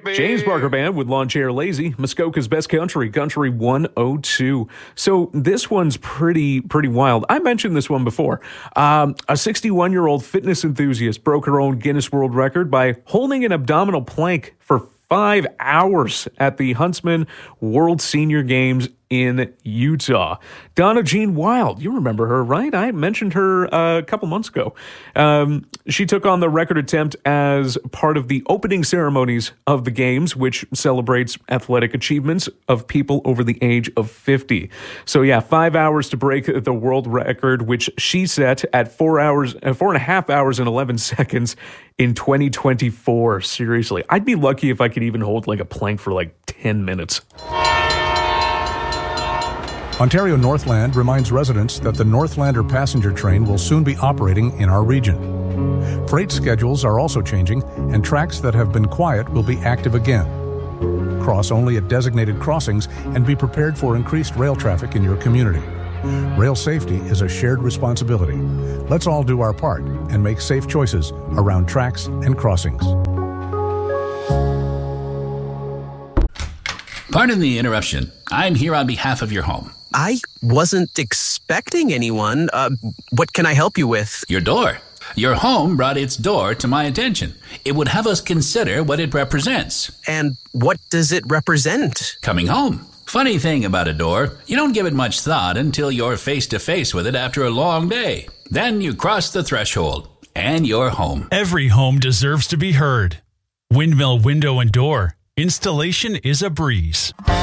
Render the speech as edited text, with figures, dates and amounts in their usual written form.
James Barker Band with Lawn Chair Lazy, Muskoka's Best Country, Country 102. So this one's pretty wild. I mentioned this one before. A 61-year-old fitness enthusiast broke her own Guinness World Record by holding an abdominal plank for 5 hours at the Huntsman World Senior Games in Utah. Donna Jean Wild, you remember her, right? I mentioned her a couple months ago. She took on the record attempt as part of the opening ceremonies of the Games, which celebrates athletic achievements of people over the age of 50. So yeah, 5 hours to break the world record, which she set at 4.5 hours and 11 seconds in 2024. Seriously, I'd be lucky if I could even hold like a plank for like 10 minutes. Ontario Northland reminds residents that the Northlander passenger train will soon be operating in our region. Freight schedules are also changing, and tracks that have been quiet will be active again. Cross only at designated crossings and be prepared for increased rail traffic in your community. Rail safety is a shared responsibility. Let's all do our part and make safe choices around tracks and crossings. Pardon the interruption. I'm here on behalf of your home. I wasn't expecting anyone. What can I help you with? Your door. Your home brought its door to my attention. It would have us consider what it represents. And what does it represent? Coming home. Funny thing about a door, you don't give it much thought until you're face to face with it after a long day. Then you cross the threshold, and you're home. Every home deserves to be heard. Windmill Window and Door. Installation is a breeze.